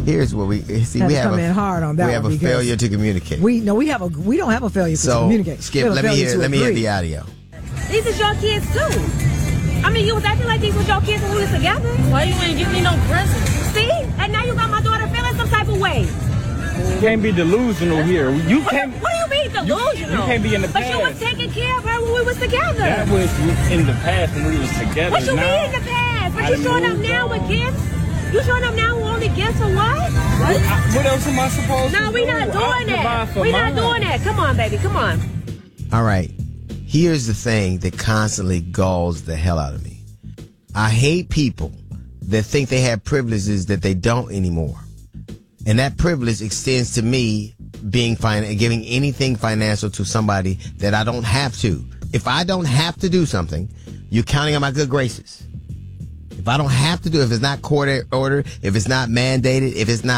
Here's what we see. We have come in hard on that. We have a failure to communicate. We don't have a failure to communicate. Skip, let me hear the audio. These is your kids too. I mean, you was acting like these was your kids when we was together. Why you ain't give me no present? See? And now you got my daughter feeling some type of way. You can't be delusional here. You can't. What do you mean delusional? You can't be in the past. But you was taking care of her when we was together. That was in the past when we was together. What you mean in the past? But you showing up now with gifts? You showing up now with only gifts or what? What else am I supposed to do? No, we not doing that. We not doing that. Come on, baby. Come on. All right. Here's the thing that constantly galls the hell out of me. I hate people that think they have privileges that they don't anymore. And that privilege extends to me giving anything financial to somebody that I don't have to. If I don't have to do something, you're counting on my good graces. If I don't have to do it, if it's not court order, if it's not mandated,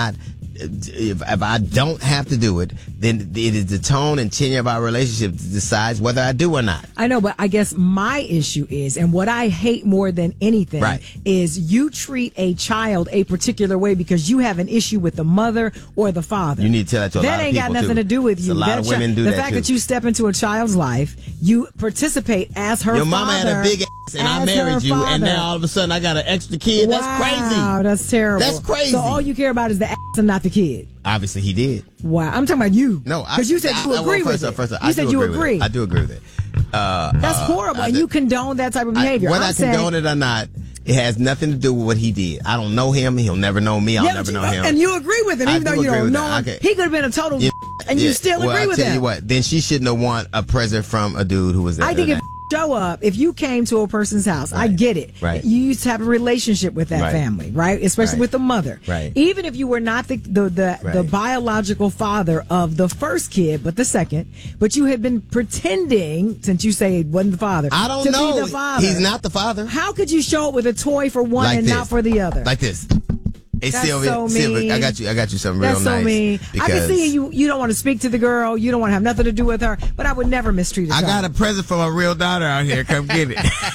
if I don't have to do it, then it is the tone and tenure of our relationship that decides whether I do or not. I know, but I guess my issue is, and what I hate more than anything, is you treat a child a particular way because you have an issue with the mother or the father. You need to tell that to a lot of people, that ain't got nothing to do with you. A lot of women do that, the fact that you step into a child's life, you participate as her father. Your mama had a big ass and I married you, and now all of a sudden I got an extra kid. Wow, that's crazy. Wow, that's terrible. That's crazy. So all you care about is the ass and not the kid. Obviously, he did. Wow, I'm talking about you. No, because you said you agree with it. You said you agree. I do agree with it. That's horrible, and you condone that type of behavior. Whether I condone it or not, it has nothing to do with what he did. I don't know him. He'll never know me. I'll never know him. And you agree with him, even though you don't know him. Okay. He could have been a total, and you still agree with him. I'll tell you what. Then she shouldn't have want a present from a dude who was there. I think if you came to a person's house, I get it. Right. You used to have a relationship with that family, right? Especially with the mother. Right. Even if you were not the biological father of the first kid, but the second, but you had been pretending, since you say it wasn't the father, I don't to know. be the father. He's not the father. How could you show up with a toy for one and not for the other? Like this. Hey, That's Sylvia, so mean. I got you something real That's nice. so mean. I can see because you don't want to speak to the girl. You don't want to have nothing to do with her. But I would never mistreat a child. I got a present for my real daughter out here. Come get it.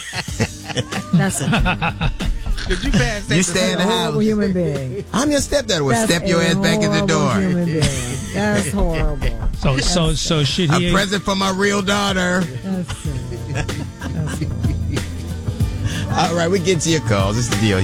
That's a Could you pass that? You stay in the house. horrible human being. I'm your stepdaughter. Will That's step your ass back in the horrible door. Human being. That's horrible. So should he? A present for my real daughter. That's All right, we get to your calls. This is the deal.